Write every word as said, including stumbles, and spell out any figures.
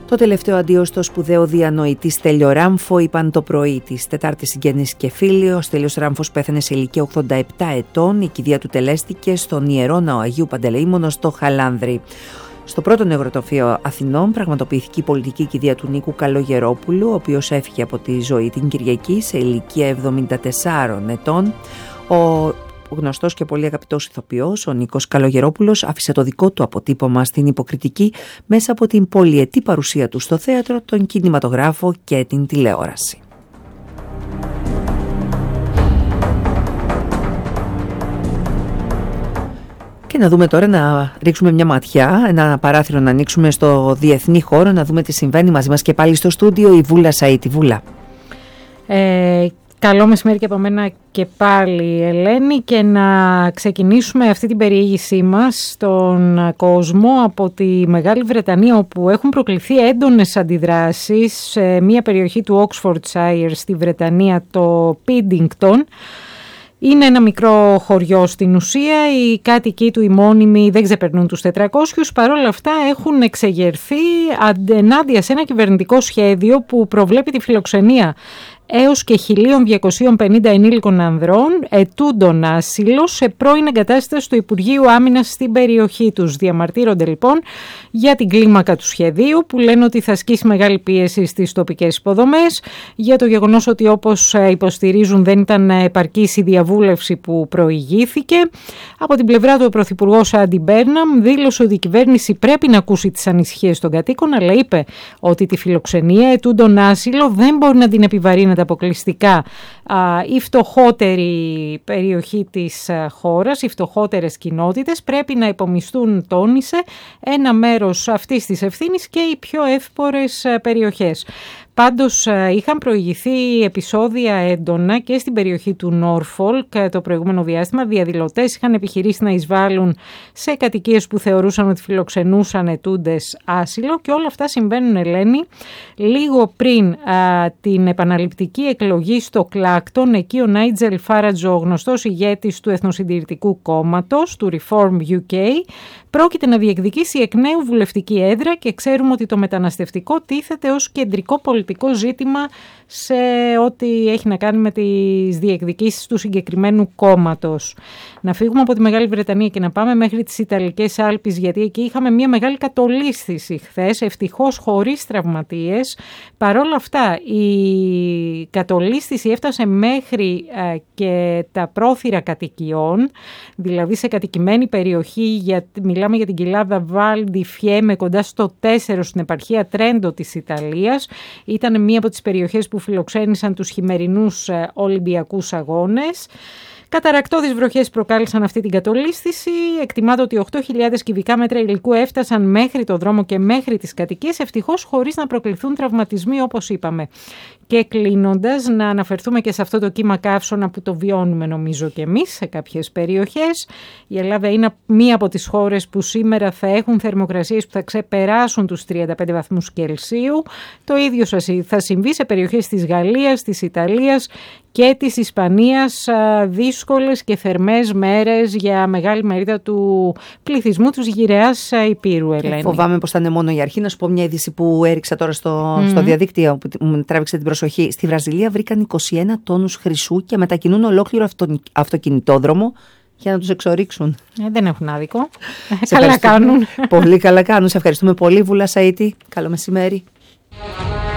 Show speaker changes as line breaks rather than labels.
Το τελευταίο αντίο στο σπουδαίο διανοητή Στέλιο Ράμφο είπαν το πρωί της Τετάρτης συγγενείς και φίλοι. Ο Στέλιος Ράμφος πέθανε σε ηλικία ογδόντα επτά ετών. Η κηδεία του τελέστηκε στον Ιερό Ναό Αγίου Παντελεήμονος στο Χαλάνδρη. Στο πρώτο νεκροταφείο Αθηνών πραγματοποιήθηκε η πολιτική κηδεία του Νίκου Καλογερόπουλου, ο οποίος έφυγε από τη ζωή την Κυριακή σε ηλικία εβδομήντα τεσσάρων ετών. Ο Ο γνωστός και πολύ αγαπητός ηθοποιός, ο Νίκος Καλογερόπουλος, άφησε το δικό του αποτύπωμα στην υποκριτική μέσα από την πολυετή παρουσία του στο θέατρο, τον κινηματογράφο και την τηλεόραση. Και να δούμε τώρα, να ρίξουμε μια ματιά, ένα παράθυρο να ανοίξουμε στο διεθνή χώρο, να δούμε τι συμβαίνει. Μαζί μας και πάλι στο στούντιο η Βούλα Σαΐτη. Βούλα.
Ε... Καλό μεσημέρι και από μένα και πάλι, Ελένη, και να ξεκινήσουμε αυτή την περιήγησή μας στον κόσμο από τη Μεγάλη Βρετανία, όπου έχουν προκληθεί έντονες αντιδράσεις σε μια περιοχή του Oxfordshire στη Βρετανία, το Piddington. Είναι ένα μικρό χωριό στην ουσία, οι κάτοικοι του οι μόνιμοι δεν ξεπερνούν τους τετρακόσιους, παρόλα αυτά έχουν εξεγερθεί ενάντια σε ένα κυβερνητικό σχέδιο που προβλέπει τη φιλοξενία έως και χίλια διακόσια πενήντα ενήλικων ανδρών ετούντων άσυλο σε πρώην εγκατάσταση του Υπουργείου Άμυνας στην περιοχή τους. Διαμαρτύρονται λοιπόν για την κλίμακα του σχεδίου, που λένε ότι θα ασκήσει μεγάλη πίεση στις τοπικές υποδομές, για το γεγονός ότι, όπως υποστηρίζουν, δεν ήταν επαρκής η διαβούλευση που προηγήθηκε. Από την πλευρά του, ο Πρωθυπουργός Άντι Μπέρναμ δήλωσε ότι η κυβέρνηση πρέπει να ακούσει τις ανησυχίες των κατοίκων, αλλά είπε ότι τη φιλοξενία ετούντων άσυλο δεν μπορεί να την επιβαρύνει αποκλειστικά α, η φτωχότερη περιοχή της α, χώρας, οι φτωχότερες κοινότητες πρέπει να υπομισθούν, τόνισε, ένα μέρος αυτής της ευθύνης και οι πιο εύπορες α, περιοχές. Πάντως είχαν προηγηθεί επεισόδια έντονα και στην περιοχή του Νόρφολκ το προηγούμενο διάστημα. Διαδηλωτές είχαν επιχειρήσει να εισβάλλουν σε κατοικίες που θεωρούσαν ότι φιλοξενούσαν ετούντες άσυλο, και όλα αυτά συμβαίνουν, Ελένη, λίγο πριν α, την επαναληπτική εκλογή στο Κλάκτον. Εκεί ο Νάιτζελ Φάρατζ, ο γνωστός ηγέτης του Εθνοσυντηρητικού Κόμματος, του Reform γιου κέι, πρόκειται να διεκδικήσει εκ νέου βουλευτική έδρα, και ξέρουμε ότι το μεταναστευτικό τίθεται ως κεντρικό πολιτικό ζήτημα σε ό,τι έχει να κάνει με τις διεκδικήσεις του συγκεκριμένου κόμματος. Να φύγουμε από τη Μεγάλη Βρετανία και να πάμε μέχρι τις Ιταλικές Άλπεις, γιατί εκεί είχαμε μια μεγάλη κατολίσθηση χθες, ευτυχώς χωρίς τραυματίες. Παρόλα αυτά, η κατολίσθηση έφτασε μέχρι α, και τα πρόθυρα κατοικιών, δηλαδή σε κατοικημένη περιοχή, για, μιλάμε για την κοιλάδα Βάλ ντι Φιέμε κοντά στο τέσσερα στην επαρχία Τρέντο της Ιταλίας. Ήταν μία από τις περιοχές που φιλοξένησαν τους χειμερινούς ε, Ολυμπιακούς Αγώνες. Καταρρακτώδεις βροχές προκάλεσαν αυτή την κατολίσθηση. Εκτιμάται ότι οκτώ χιλιάδες κυβικά μέτρα υλικού έφτασαν μέχρι το δρόμο και μέχρι τις κατοικίες, ευτυχώς χωρίς να προκληθούν τραυματισμοί, όπως είπαμε. Και κλείνοντας, να αναφερθούμε και σε αυτό το κύμα καύσωνα που το βιώνουμε, νομίζω, και εμείς σε κάποιες περιοχές. Η Ελλάδα είναι μία από τις χώρες που σήμερα θα έχουν θερμοκρασίες που θα ξεπεράσουν τους τριάντα πέντε βαθμούς Κελσίου. Το ίδιο θα συμβεί σε περιοχές της Γαλλίας, της Ιταλίας και της Ισπανίας. Δύσκολες και θερμές μέρες για μεγάλη μερίδα του πληθυσμού της γυραιάς Υπήρου, Ελένη.
Φοβάμαι πως θα είναι μόνο η αρχή. Να σου πω μια είδηση που έριξα τώρα στο, mm-hmm. στο διαδίκτυο, που μου τράβηξε την προσοχή. Στη Βραζιλία βρήκαν είκοσι ένα τόνους χρυσού και μετακινούν ολόκληρο αυτο, αυτοκινητόδρομο για να τους εξορίξουν.
Ε, δεν έχουν άδικο. Καλά κάνουν.
Πολύ καλά κάνουν. Σε ευχαριστούμε πολύ, Βούλα Σαΐτη. Καλό μεσημέρι.